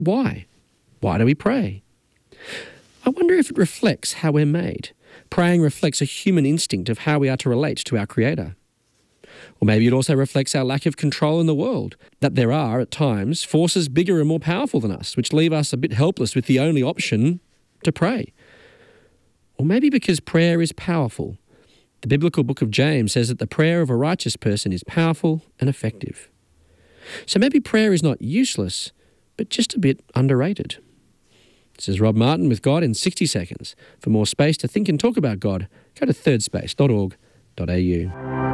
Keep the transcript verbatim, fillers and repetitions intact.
Why? Why do we pray? I wonder if it reflects how we're made. Praying reflects a human instinct of how we are to relate to our Creator. Or maybe it also reflects our lack of control in the world, that there are, at times, forces bigger and more powerful than us, which leave us a bit helpless with the only option to pray. Or maybe because prayer is powerful. The biblical book of James says that the prayer of a righteous person is powerful and effective. So maybe prayer is not useless, but just a bit underrated. This is Rob Martin with God in sixty seconds. For more space to think and talk about God, go to third space dot org dot a u.